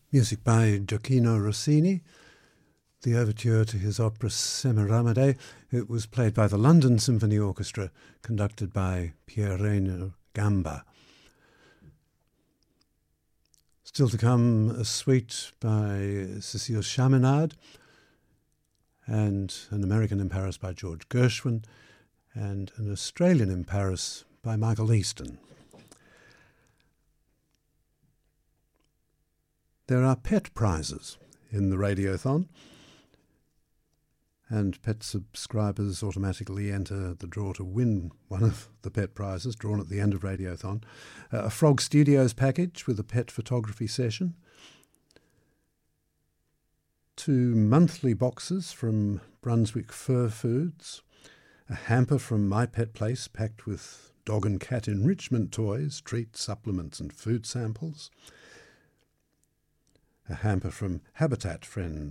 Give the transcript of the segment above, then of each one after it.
Music by Gioacchino Rossini, the overture to his opera Semiramide. It was played by the London Symphony Orchestra, conducted by Pierino Gamba. Still to come, a suite by Cécile Chaminade, and an American in Paris by George Gershwin, and an Australian in Paris by Michael Easton. There are PET prizes in the Radiothon, and PET subscribers automatically enter the draw to win one of the PET prizes, drawn at the end of Radiothon. A Frog Studios package with a PET photography session, 2 monthly boxes from Brunswick Fur Foods, a hamper from My Pet Place packed with dog and cat enrichment toys, treats, supplements and food samples, a hamper from Habitat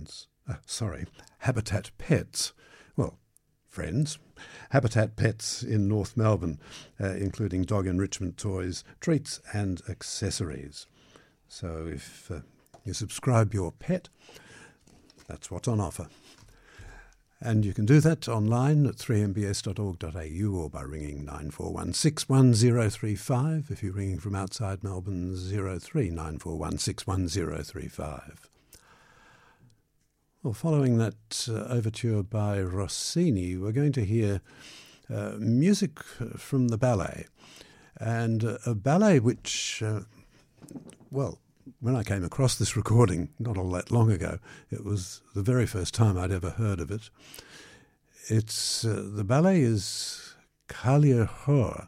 Pets. Well, friends. Habitat Pets in North Melbourne, including dog enrichment toys, treats and accessories. So if you subscribe your pet, that's what's on offer. And you can do that online at 3mbs.org.au or by ringing 94161035. If you're ringing from outside Melbourne, 03 94161035. Well, following that overture by Rossini, we're going to hear music from the ballet. And a ballet which, when I came across this recording not all that long ago, it was the very first time I'd ever heard of it. It's the ballet is Kallirhoe,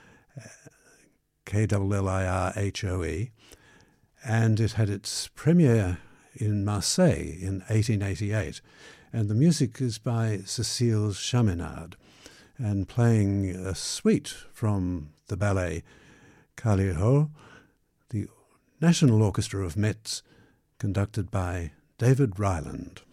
Kallirhoe, and it had its premiere in Marseille in 1888, and the music is by Cécile Chaminade, and playing a suite from the ballet Kallirhoe, the National Orchestra of Metz, conducted by David Ryland.